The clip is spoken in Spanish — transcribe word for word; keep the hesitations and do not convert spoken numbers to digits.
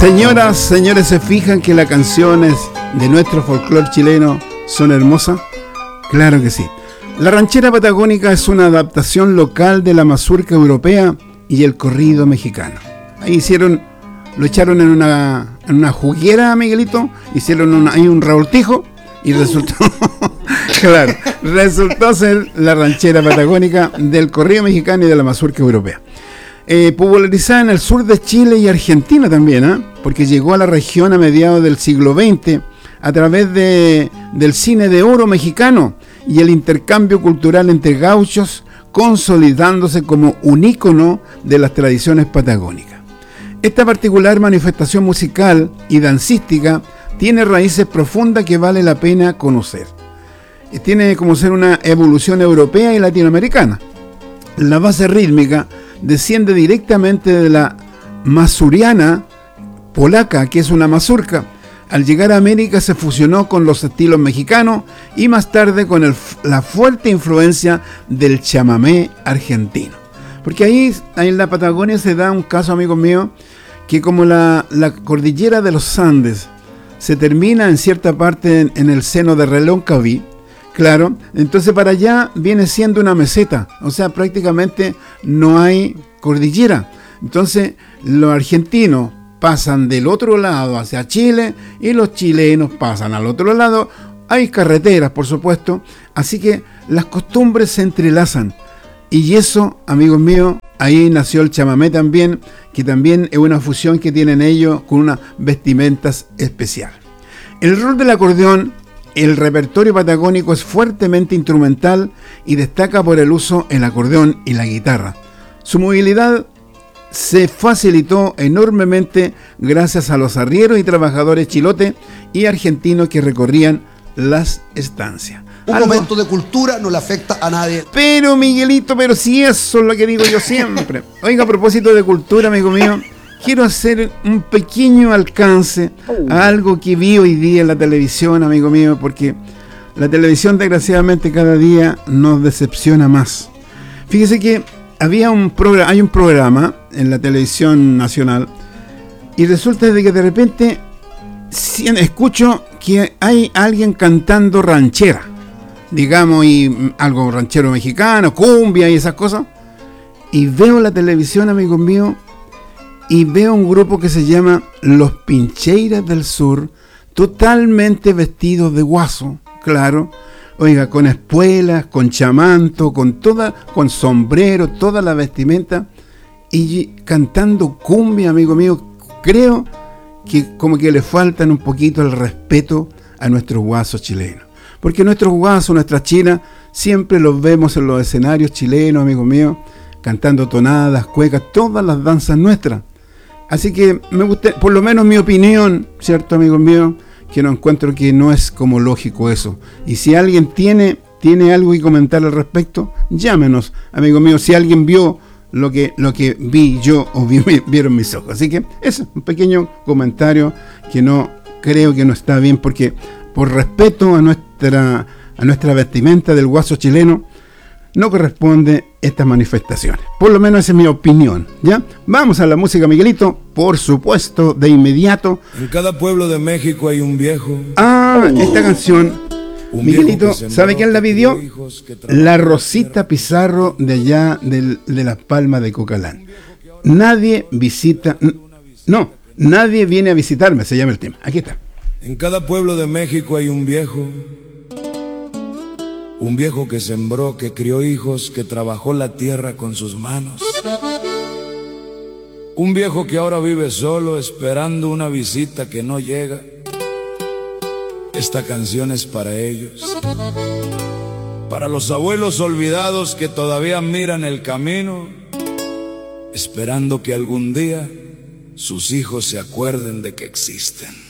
Señoras, señores, ¿se fijan que las canciones de nuestro folclore chileno son hermosas? Claro que sí. La ranchera patagónica es una adaptación local de la mazurca europea y el corrido mexicano. Ahí hicieron, lo echaron en una, en una juguera, Miguelito, hicieron una, ahí un revoltijo y resultó, claro, resultó ser la ranchera patagónica del corrido mexicano y de la mazurca europea. Eh, popularizada en el sur de Chile y Argentina también, ¿eh? Porque llegó a la región a mediados del siglo veinte a través de, del cine de oro mexicano y el intercambio cultural entre gauchos, consolidándose como un ícono de las tradiciones patagónicas. Esta particular manifestación musical y dancística tiene raíces profundas que vale la pena conocer. Tiene como ser una evolución europea y latinoamericana. La base rítmica desciende directamente de la masuriana polaca, que es una mazurca. Al llegar a América se fusionó con los estilos mexicanos y más tarde con el, la fuerte influencia del chamamé argentino. Porque ahí, ahí en la Patagonia se da un caso, amigos míos, que como la, la cordillera de los Andes se termina en cierta parte en, en el seno de Reloncaví, claro, entonces para allá viene siendo una meseta, o sea, prácticamente no hay cordillera. Entonces los argentinos pasan del otro lado hacia Chile y los chilenos pasan al otro lado. Hay carreteras, por supuesto, así que las costumbres se entrelazan. Y eso, amigos míos, ahí nació el chamamé también, que también es una fusión que tienen ellos con unas vestimentas especiales. El rol del acordeón, el repertorio patagónico es fuertemente instrumental y destaca por el uso del acordeón y la guitarra. Su movilidad se facilitó enormemente gracias a los arrieros y trabajadores chilotes y argentinos que recorrían las estancias. Un Algo, momento de cultura no le afecta a nadie. Pero Miguelito, pero si eso es lo que digo yo siempre. Oiga, a propósito de cultura, amigo mío, quiero hacer un pequeño alcance a algo que vi hoy día en la televisión, amigo mío, porque la televisión desgraciadamente cada día nos decepciona más. Fíjese que había un programa, hay un programa en la televisión nacional y resulta de que de repente escucho que hay alguien cantando ranchera, digamos, y algo ranchero mexicano, cumbia y esas cosas, y veo la televisión, amigos míos, y veo un grupo que se llama Los Pincheiras del Sur, totalmente vestidos de guaso, claro, oiga, con espuelas, con chamanto, con toda, con sombrero, toda la vestimenta, y cantando cumbia, amigo mío. Creo que como que le faltan un poquito el respeto a nuestros guasos chilenos, porque nuestros guasos, nuestras chinas, siempre los vemos en los escenarios chilenos, amigos míos, cantando tonadas, cuecas, todas las danzas nuestras. Así que me gusta, por lo menos mi opinión, ¿cierto, amigos míos? Que no encuentro que no es como lógico eso. Y si alguien tiene, tiene algo que comentar al respecto, llámenos, amigo mío, si alguien vio lo que, lo que vi yo o vi, vieron mis ojos. Así que es un pequeño comentario que no creo que no está bien, porque por respeto a nuestra, a nuestra vestimenta del guaso chileno, no corresponde estas manifestaciones. Por lo menos esa es mi opinión, ¿ya? Vamos a la música, Miguelito, por supuesto, de inmediato. En cada pueblo de México hay un viejo. Ah, esta canción, un Miguelito, ¿sabe quién la pidió? La Rosita Pizarro, de allá del, de Las Palmas de Cocalán. Nadie visita, no, nadie viene a visitarme, se llama el tema. Aquí está. En cada pueblo de México hay un viejo. Un viejo que sembró, que crió hijos, que trabajó la tierra con sus manos. Un viejo que ahora vive solo, esperando una visita que no llega. Esta canción es para ellos. Para los abuelos olvidados que todavía miran el camino, esperando que algún día sus hijos se acuerden de que existen.